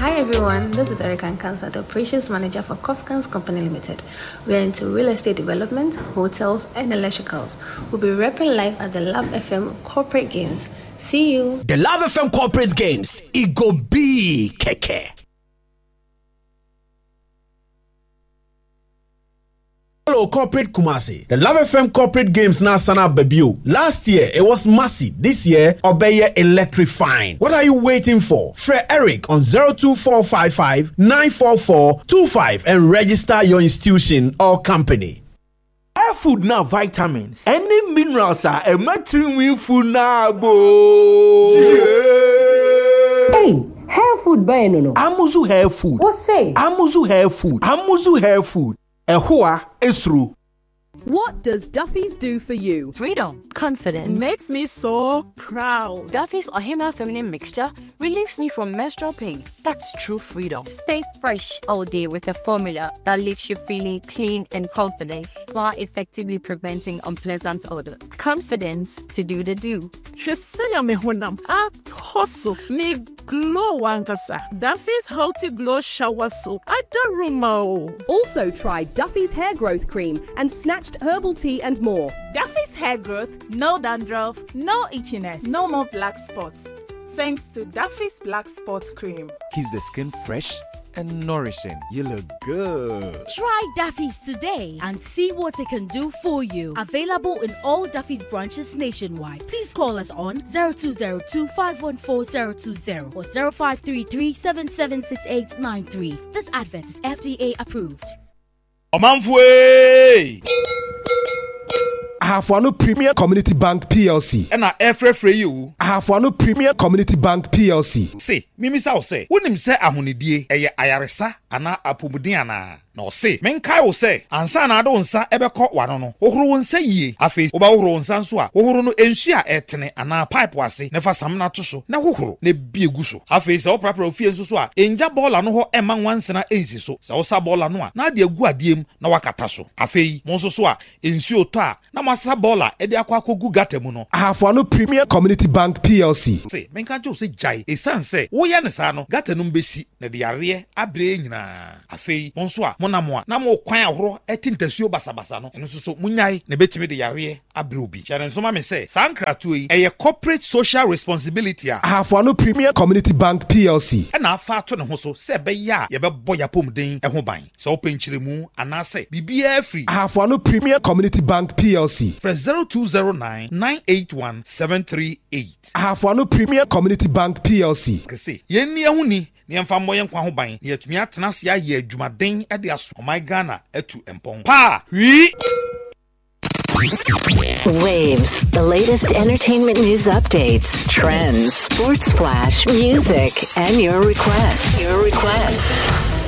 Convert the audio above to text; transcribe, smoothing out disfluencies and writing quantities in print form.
Hi everyone, this is Erica Nkansa, the Operations Manager for Kofkans Company Limited. We are into real estate development, hotels, and electricals. We'll be repping live at the Love FM Corporate Games. See you. The Love FM Corporate Games, it go be keke. Hello, Corporate Kumasi. The Love FM Corporate Games now sana Babio. Last year, it was massive. This year, Obeye electrifying. What are you waiting for? Fred Eric on 02455 94425 and register your institution or company. Air food now vitamins. Any minerals are a matching food now, bo. Hey, hair food buy no. Amuzu hair food. What say? Amuzu hair food. Amuzu hair food. Ehua is through. What does Duffy's do for you? Freedom, confidence. Makes me so proud. Duffy's Ohima feminine mixture relieves me from menstrual pain. That's true freedom. Stay fresh all day with a formula that leaves you feeling clean and confident while effectively preventing unpleasant odor. Confidence to do the do. Shesenya me honam at hustle me glow wankasa. Duffy's healthy glow shower soap. I don't remember. Also try Duffy's hair growth cream and snatched herbal tea and more. Duffy's hair growth, no dandruff, no itchiness, no more black spots. Thanks to Duffy's Black Spots Cream. Keeps the skin fresh and nourishing. You look good. Try Duffy's today and see what it can do for you. Available in all Duffy's branches nationwide. Please call us on 0202-514-020 or 0533-776893. This advert is FDA approved. Omanfwe Ahafwano Premier Community Bank PLC. And free you. Ahafwano Premier Community Bank PLC. Say, Mimisa will say, when him say ahunidie, ayaresa, ana apumudiana. No say, men kai will say, ansa na do nsa ebe ko wano. Ohuru nsa ye, afi oba ohuru nsa nso a, ohuru no ensua etene ana pipe wase, nefa samna to so, na ohuru ne biegu so. Afi se opra ofie nso so a, enja bola no ho ema nwansena ensi so. Se osa bola no a, na de agu adiem na wakata so. Afi monso so a, ensuo to a, na masa bola e de akwa kogu gatemu no. Ahafwano Premier Community Bank PLC. Say, men ka jo se jai, esanse, wo ya ne sa no, gatenu mbesi, ne de yare abre nyina. Afi monso a monamwa na mo kwan ahoro etintasuo basabasa no eno so munyai na betimi de yare abrobi chane so ma me say sankratu yi eye corporate social responsibility a Ahafwano Premier Community Bank PLC na afa to ne ho so se be ya ye be bo ya pomden e ho ban se openchiremu anase bibia free Ahafwano Premier Community Bank PLC press 0209 981 738 Ahafwano Premier Community Bank PLC kese yenni ehuni ni mfa moye nkwa ho ban yetumi atena se aye adwumaden e de aso my Ghana etu empon pa wi Waves, the latest entertainment news updates, trends, sports flash, music, and your requests.